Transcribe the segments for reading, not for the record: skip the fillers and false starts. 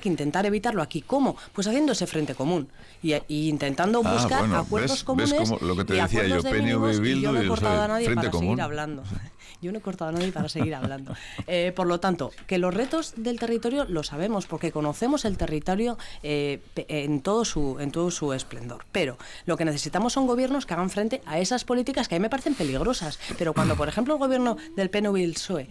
que intentar evitarlo aquí. ¿Cómo? Pues haciendo ese frente común y intentando buscar acuerdos comunes. ¿Ves como lo que te decía yo, PNV, Bildu, yo no he cortado a nadie frente para común. seguir hablando. Yo no he cortado a nadie para seguir hablando. Por lo tanto, que los retos del territorio lo sabemos porque conocemos el territorio en todo su esplendor. Pero lo que necesitamos son gobiernos que hagan frente a esas políticas que a mí me parecen peligrosas. Pero cuando, por ejemplo, el gobierno del PNV y el PSOE,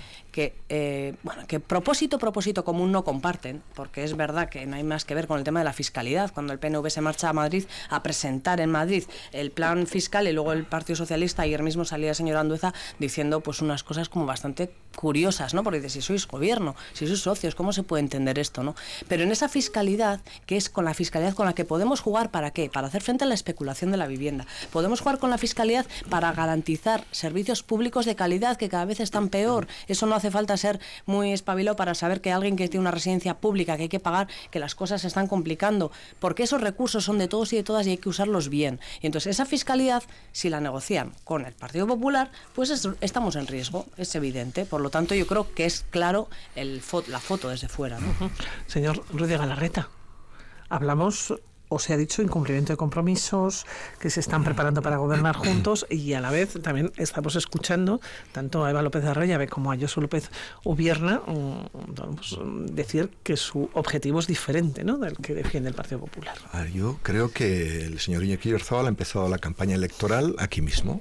que propósito común no comparten, porque es verdad que no hay más que ver con el tema de la fiscalidad. Cuando el PNV se marcha a Madrid a presentar en Madrid el plan fiscal y luego el Partido Socialista, ayer mismo salía el señor Andueza diciendo pues unas cosas como bastante curiosas, ¿no? Porque dice, si sois gobierno, si sois socios, ¿cómo se puede entender esto, no? Pero en esa fiscalidad, que es con la fiscalidad con la que podemos jugar, ¿para qué? Para hacer frente a la especulación de la vivienda. Podemos jugar con la fiscalidad para garantizar servicios públicos de calidad que cada vez están peor. Eso no hace falta ser muy espabilado para saber que alguien que tiene una residencia pública que hay que pagar, que las cosas se están complicando, porque esos recursos son de todos y de todas y hay que usarlos bien. Y entonces esa fiscalidad, si la negocian con el Partido Popular, pues estamos en riesgo, es evidente. Por lo tanto, yo creo que es claro la foto desde fuera, ¿no? Señor Ruiz de Galarreta, hablamos, o se ha dicho, incumplimiento de compromisos, que se están preparando para gobernar juntos, y a la vez también estamos escuchando tanto a Eva López de Arroyabe como a Josu López Ubierna pues, decir que su objetivo es diferente, ¿no?, del que defiende el Partido Popular. Yo creo que el señor Iñaki Oyarzabal ha empezado la campaña electoral aquí mismo.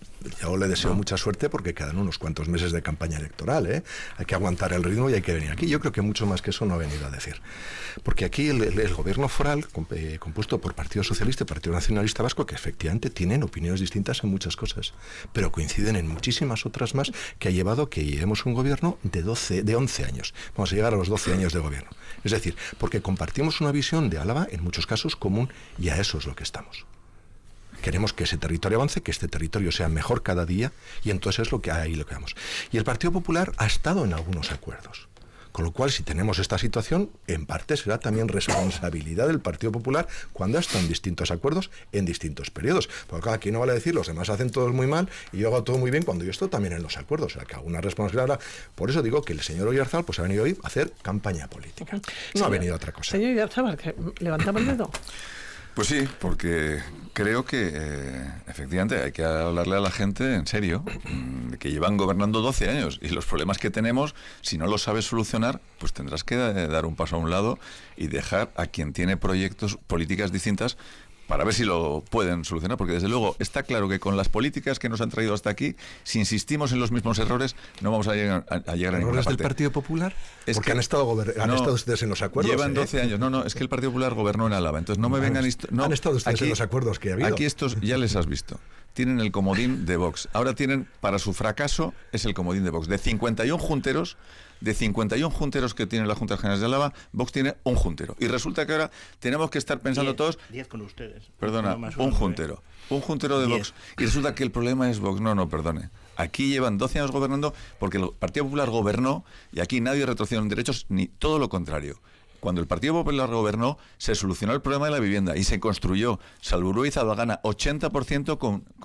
Yo le deseo mucha suerte porque quedan unos cuantos meses de campaña electoral, ¿eh? Hay que aguantar el ritmo y hay que venir aquí. Yo creo que mucho más que eso no ha venido a decir. Porque aquí el gobierno foral, compuesto por Partido Socialista y Partido Nacionalista Vasco, que efectivamente tienen opiniones distintas en muchas cosas, pero coinciden en muchísimas otras más, que ha llevado a que llevemos un gobierno de 11 años. Vamos a llegar a los 12 años de gobierno. Es decir, porque compartimos una visión de Álava, en muchos casos, común, y a eso es lo que estamos. Queremos que ese territorio avance, que este territorio sea mejor cada día, y entonces es lo que vamos. Y el Partido Popular ha estado en algunos acuerdos. Con lo cual, si tenemos esta situación, en parte será también responsabilidad del Partido Popular cuando ha estado en distintos acuerdos en distintos periodos. Porque aquí no vale decir, los demás hacen todo muy mal y yo hago todo muy bien cuando yo estoy también en los acuerdos. O sea, que alguna responsabilidad. Por eso digo que el señor Oyarzabal pues ha venido hoy a hacer campaña política. No ha venido a otra cosa. Señor Oyarzabal, que levantaba el dedo. Pues sí, porque creo que efectivamente hay que hablarle a la gente en serio, que llevan gobernando 12 años y los problemas que tenemos, si no los sabes solucionar, pues tendrás que dar un paso a un lado y dejar a quien tiene proyectos, políticas distintas, para ver si lo pueden solucionar, porque desde luego está claro que con las políticas que nos han traído hasta aquí, si insistimos en los mismos errores, no vamos a llegar a ninguna parte. ¿Errores del Partido Popular? Es porque han estado ustedes en los acuerdos. Llevan 12 años. No, es que el Partido Popular gobernó en Álava, entonces no me vengan... Han estado ustedes aquí, en los acuerdos que ha habido. Aquí estos ya les has visto. Tienen el comodín de Vox. Ahora tienen, para su fracaso, es el comodín de Vox. De 51 junteros que tiene la Junta General de Álava, Vox tiene un juntero. Y resulta que ahora tenemos que estar pensando 10 con ustedes. Perdona, un juntero. Un juntero de 10. Vox. Y resulta que el problema es Vox. No, perdone. Aquí llevan 12 años gobernando porque el Partido Popular gobernó y aquí nadie retrocedió en derechos, ni todo lo contrario. Cuando el Partido Popular gobernó, se solucionó el problema de la vivienda y se construyó Salburú y Zabagana 80% con